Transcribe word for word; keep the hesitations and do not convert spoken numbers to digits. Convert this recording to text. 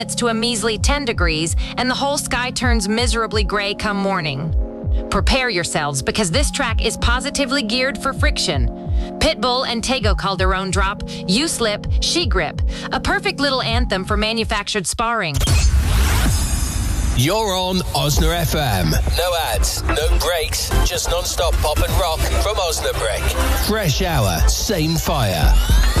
It's to a measly ten degrees, and the whole sky turns miserably gray come morning. Prepare yourselves, because this track is positively geared for friction. Pitbull and Tego Calderon drop, You Slip, She Grip, a perfect little anthem for manufactured sparring. You're on Osna F M. No ads, no breaks, just non-stop pop and rock from Osnabrück. Fresh hour, same fire.